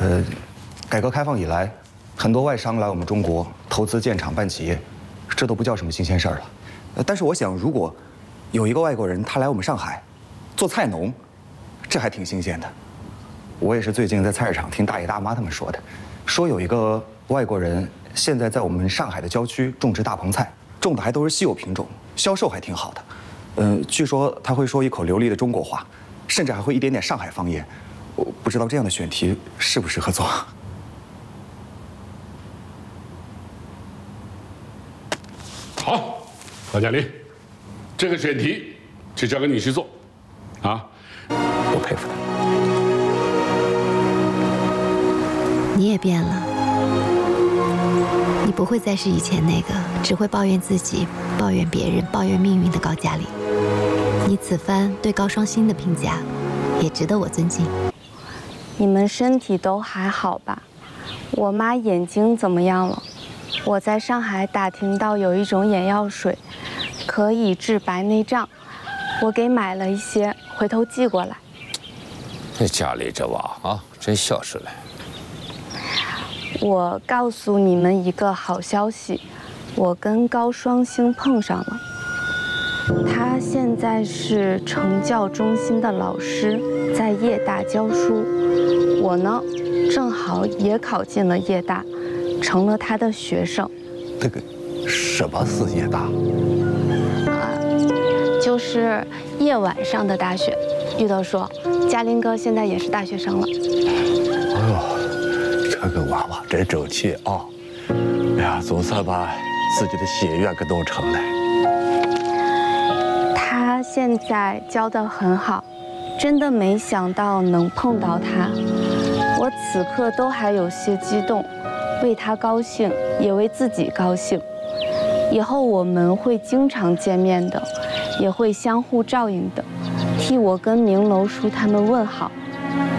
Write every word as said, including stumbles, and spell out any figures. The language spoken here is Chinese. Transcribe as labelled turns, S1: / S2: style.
S1: 呃，改革开放以来，很多外商来我们中国投资建厂办企业，这都不叫什么新鲜事儿了。呃，但是我想，如果有一个外国人他来我们上海做菜农，这还挺新鲜的。我也是最近在菜市场听大爷大妈他们说的，说有一个外国人现在在我们上海的郊区种植大棚菜，种的还都是稀有品种，销售还挺好的。嗯，据说他会说一口流利的中国话，甚至还会一点点上海方言。我不知道这样的选题适不适合做。
S2: 好，高嘉林，这个选题就交给你去做，啊，我佩服他。
S3: 你也变了，你不会再是以前那个只会抱怨自己、抱怨别人、抱怨命运的高嘉林。你此番对高双星的评价，也值得我尊敬。
S4: 你们身体都还好吧？我妈眼睛怎么样了？我在上海打听到有一种眼药水，可以治白内障，我给买了一些，回头寄过来。
S5: 这家里这娃啊，真孝顺嘞。
S4: 我告诉你们一个好消息，我跟高双星碰上了。他现在是成教中心的老师，在夜大教书。我呢，正好也考进了夜大，成了他的学生。
S6: 这个什么是夜大？
S4: 啊，就是夜晚上的大学。玉豆说，嘉林哥现在也是大学生了。
S6: 哎呦，这个娃娃真争气啊！哎呀，总算把自己的心愿给弄成了。
S4: 他现在教得很好，真的没想到能碰到他。我此刻都还有些激动，为他高兴，也为自己高兴。以后我们会经常见面的，也会相互照应的，替我跟明楼叔他们问好。